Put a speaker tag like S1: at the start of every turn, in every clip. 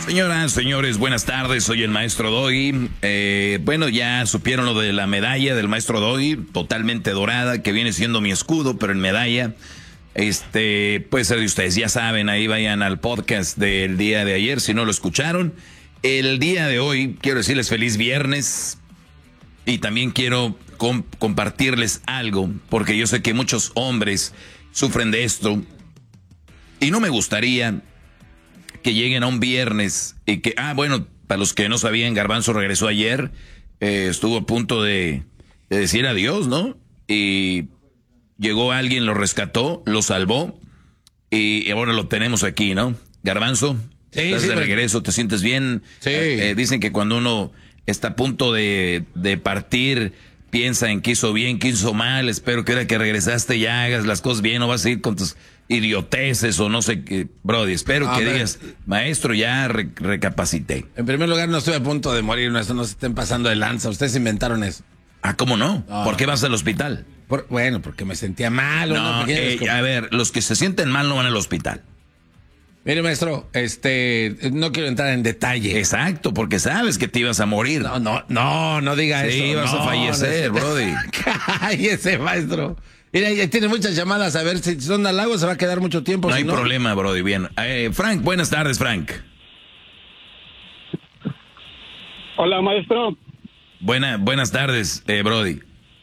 S1: Señoras, señores, buenas tardes, soy el maestro Doggy. Bueno, ya supieron lo de la medalla del maestro Doggy, totalmente dorada, que viene siendo mi escudo, pero en medalla. Puede ser de ustedes, ya saben, ahí vayan al podcast del día de ayer, si no lo escucharon. El día de hoy quiero decirles feliz viernes y también quiero compartirles algo, porque yo sé que muchos hombres sufren de esto y no me gustaría que lleguen a un viernes y que, bueno, para los que no sabían, Garbanzo regresó ayer, estuvo a punto de decir adiós, ¿no? Y llegó alguien, lo rescató, lo salvó y ahora lo tenemos aquí, ¿no? Garbanzo, estás de regreso, ¿te sientes bien?
S2: Sí.
S1: Dicen que cuando uno está a punto de partir, piensa en qué hizo bien, qué hizo mal. Espero que ahora que regresaste ya hagas las cosas bien, no vas a ir con tus idioteces o no sé qué. Brody, espero que digas, maestro, ya recapacité.
S2: En primer lugar, no estoy a punto de morir, no se estén pasando de lanza. Ustedes inventaron eso.
S1: ¿Cómo no? ¿Por qué vas al hospital?
S2: Bueno, porque me sentía mal.
S1: No, a ver, los que se sienten mal no van al hospital.
S2: Mire, maestro, no quiero entrar en detalle.
S1: Exacto, porque sabes que te ibas a morir.
S2: No diga eso.
S1: Sí, ibas a fallecer, brody.
S2: Cállese, maestro. Mira, ya tiene muchas llamadas, a ver si son halagos, se va a quedar mucho tiempo.
S1: No hay problema, brody, bien. Frank, buenas tardes, Frank.
S3: Hola, maestro.
S1: Buenas tardes, brody.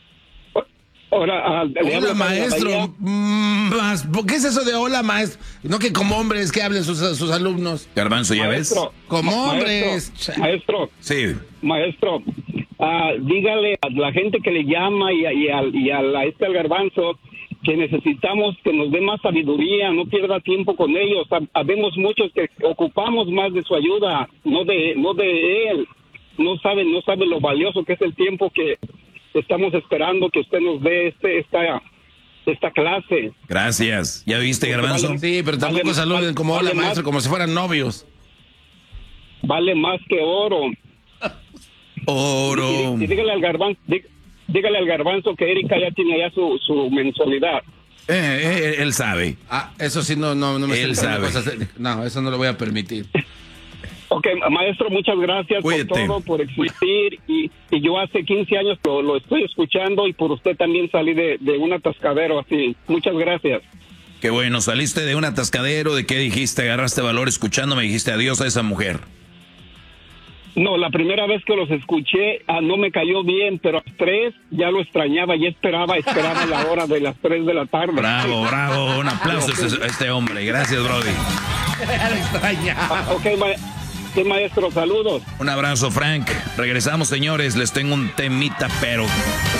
S3: Hola,
S2: maestro. ¿Qué es eso de hola, maestro? No que como hombres que hablen sus alumnos.
S1: Garbanzo, ¿ya ves?
S2: Como hombres.
S3: Maestro.
S1: Sí.
S3: Maestro, dígale a la gente que le llama y al Garbanzo que necesitamos que nos dé más sabiduría, no pierda tiempo con ellos. Habemos muchos que ocupamos más de su ayuda, no de él. No sabe lo valioso que es el tiempo que estamos esperando que usted nos dé esta clase.
S1: Gracias. ¿Ya viste, Garbanzo?
S2: Sí, pero tampoco saluden como hola, maestro, como si fueran novios.
S3: Vale más que oro.
S1: Oro.
S3: Y dígale al Garbanzo que Erika ya tiene ya su mensualidad.
S1: Él sabe.
S2: Eso sí, no me
S1: él sabe.
S2: Cosas. No, eso no lo voy a permitir.
S3: Ok, maestro, muchas gracias.
S1: Cuídate.
S3: Por todo, por existir. Y yo hace 15 años lo estoy escuchando y por usted también salí de un atascadero así. Muchas gracias.
S1: Qué bueno, saliste de un atascadero. ¿De qué dijiste? Agarraste valor escuchándome y dijiste adiós a esa mujer.
S3: No, la primera vez que los escuché no me cayó bien, pero a las 3 ya lo extrañaba y esperaba la hora de las 3 de la tarde.
S1: Bravo. Un aplauso a este hombre. Gracias, brody.
S2: Lo extrañaba.
S3: Sí, maestro, saludos.
S1: Un abrazo, Frank. Regresamos, señores. Les tengo un temita, pero